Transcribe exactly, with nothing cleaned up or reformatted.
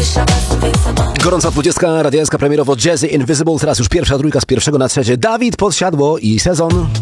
Gorąca dwudziestka, radialska premierowo Jazzy Invisible. Teraz już pierwsza trójka z pierwszego na trzecie. Dawid Podsiadło i Sezon.